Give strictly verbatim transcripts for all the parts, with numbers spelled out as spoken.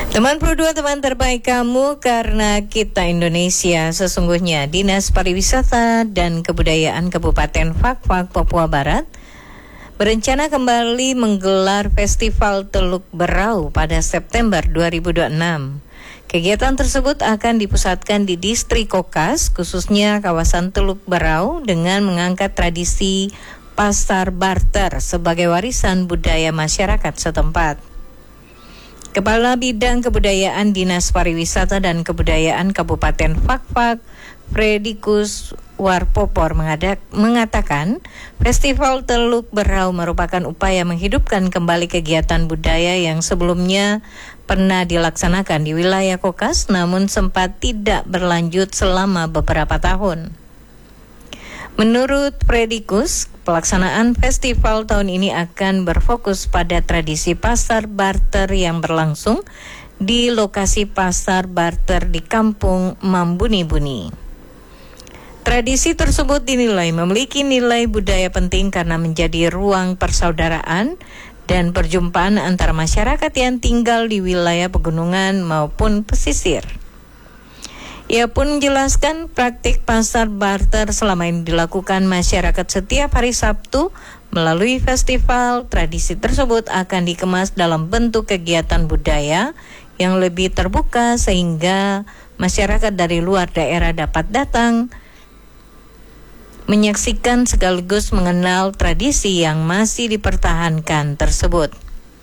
Teman Pro dua, teman terbaik kamu, karena kita Indonesia. Sesungguhnya Dinas Pariwisata dan Kebudayaan Kabupaten Fakfak, Papua Barat berencana kembali menggelar Festival Teluk Berau pada September dua ribu dua puluh enam. Kegiatan tersebut akan dipusatkan di Distrik Kokas, khususnya kawasan Teluk Berau, dengan mengangkat tradisi pasar barter sebagai warisan budaya masyarakat setempat. Kepala Bidang Kebudayaan Dinas Pariwisata dan Kebudayaan Kabupaten Fakfak, Fredikus Warpopor mengadak, mengatakan Festival Teluk Berau merupakan upaya menghidupkan kembali kegiatan budaya yang sebelumnya pernah dilaksanakan di wilayah Kokas namun sempat tidak berlanjut selama beberapa tahun. Menurut Fredikus, pelaksanaan festival tahun ini akan berfokus pada tradisi pasar barter yang berlangsung di lokasi pasar barter di Kampung Mambuni-Buni. Tradisi tersebut dinilai memiliki nilai budaya penting karena menjadi ruang persaudaraan dan perjumpaan antara masyarakat yang tinggal di wilayah pegunungan maupun pesisir. Ia pun menjelaskan praktik pasar barter selama ini dilakukan masyarakat setiap hari Sabtu. Melalui festival, tradisi tersebut akan dikemas dalam bentuk kegiatan budaya yang lebih terbuka sehingga masyarakat dari luar daerah dapat datang menyaksikan sekaligus mengenal tradisi yang masih dipertahankan tersebut.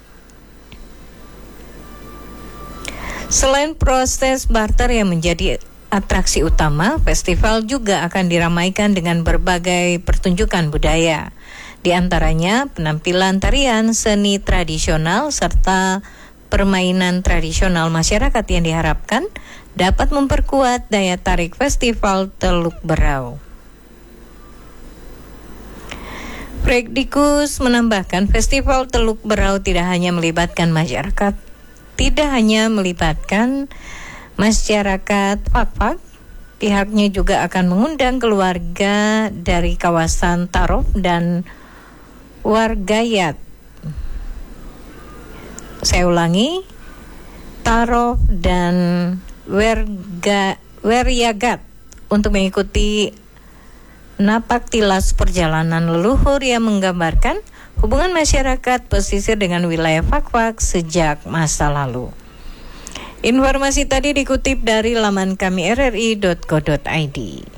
Selain proses barter yang menjadi atraksi utama, festival juga akan diramaikan dengan berbagai pertunjukan budaya. Di antaranya penampilan tarian seni tradisional serta permainan tradisional masyarakat yang diharapkan dapat memperkuat daya tarik Festival Teluk Berau. Fredikus menambahkan Festival Teluk Berau tidak hanya melibatkan masyarakat, tidak hanya melibatkan masyarakat Fakfak, pihaknya juga akan mengundang keluarga dari kawasan Tarof dan Wargayat. Saya ulangi, Tarof dan Werga, Weryagat untuk mengikuti napak tilas perjalanan leluhur yang menggambarkan hubungan masyarakat pesisir dengan wilayah Fakfak sejak masa lalu. Informasi tadi dikutip dari laman kami r r i dot co dot i d.